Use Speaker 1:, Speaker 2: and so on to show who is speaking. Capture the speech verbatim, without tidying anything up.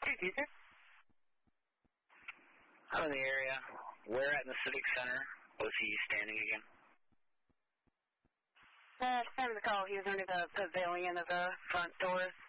Speaker 1: two two two.
Speaker 2: I'm in the area. Where at in the Civic Center was he standing again?
Speaker 1: Uh, time of the call, he was under the pavilion of the front doors.